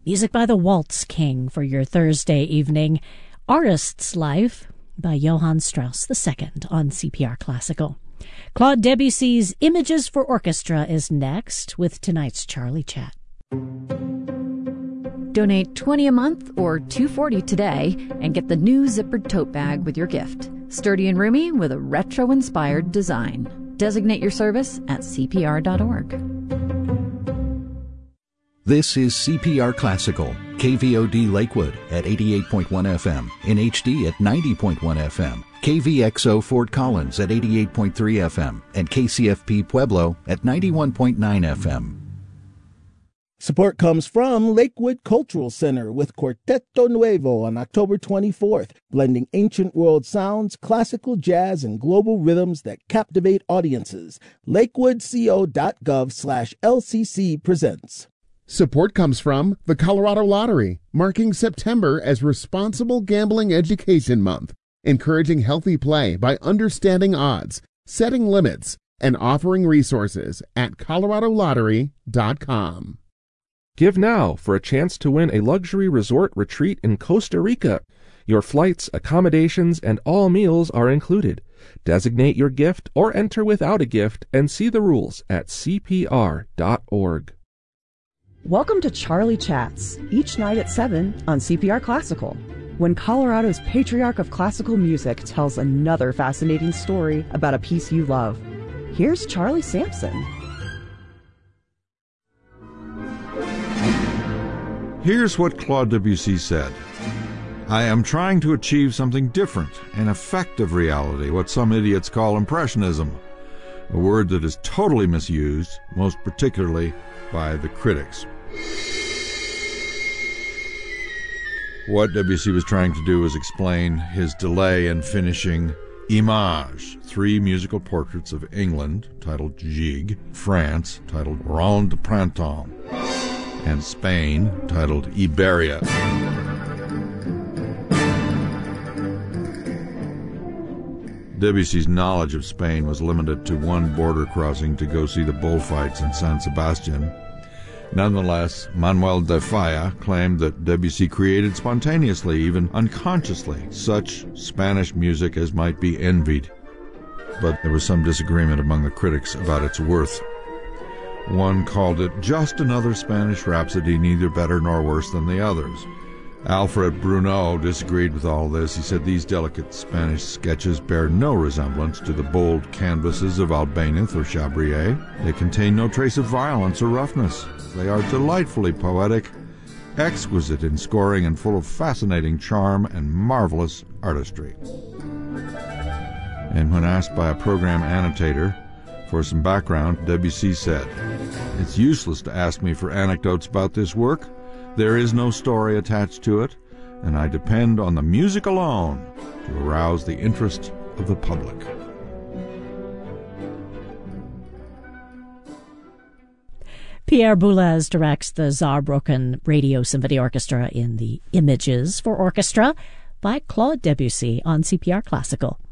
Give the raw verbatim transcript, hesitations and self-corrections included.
Music by the Waltz King for your Thursday evening. Artist's Life by Johann Strauss the Second on C P R Classical. Claude Debussy's Images for Orchestra is next with tonight's Charlie Chat. Donate twenty dollars a month or two dollars and forty cents today and get the new zippered tote bag with your gift. Sturdy and roomy with a retro-inspired design. Designate your service at C P R dot org. This is C P R Classical, K V O D Lakewood at eighty-eight point one F M, in H D at ninety point one F M, K V X O Fort Collins at eighty-eight point three F M, and K C F P Pueblo at ninety-one point nine F M. Support comes from Lakewood Cultural Center with Quarteto Nuevo on October twenty-fourth, blending ancient world sounds, classical jazz, and global rhythms that captivate audiences. lakewoodco.gov slash LCC presents. Support comes from the Colorado Lottery, marking September as Responsible Gambling Education Month, encouraging healthy play by understanding odds, setting limits, and offering resources at colorado lottery dot com. Give now for a chance to win a luxury resort retreat in Costa Rica. Your flights, accommodations, and all meals are included. Designate your gift or enter without a gift and see the rules at C P R dot org. Welcome to Charlie Chats, each night at seven on C P R Classical, when Colorado's patriarch of classical music tells another fascinating story about a piece you love. Here's Charlie Sampson. Here's what Claude Debussy said. I am trying to achieve something different, an effective reality, what some idiots call impressionism, a word that is totally misused, most particularly by the critics. What Debussy was trying to do was explain his delay in finishing Images, three musical portraits of England, titled Gigue, France, titled Ronde de Printemps, and Spain, titled Iberia. Debussy's knowledge of Spain was limited to one border crossing to go see the bullfights in San Sebastian. Nonetheless, Manuel de Falla claimed that Debussy created spontaneously, even unconsciously, such Spanish music as might be envied. But there was some disagreement among the critics about its worth. One called it just another Spanish rhapsody, neither better nor worse than the others. Alfred Bruneau disagreed with all this. He said these delicate Spanish sketches bear no resemblance to the bold canvases of Albéniz or Chabrier. They contain no trace of violence or roughness. They are delightfully poetic, exquisite in scoring, and full of fascinating charm and marvelous artistry. And when asked by a program annotator for some background, Debussy said, "It's useless to ask me for anecdotes about this work. There is no story attached to it, and I depend on the music alone to arouse the interest of the public." Pierre Boulez directs the Saarbrücken Radio Symphony Orchestra in the Images for Orchestra by Claude Debussy on C P R Classical.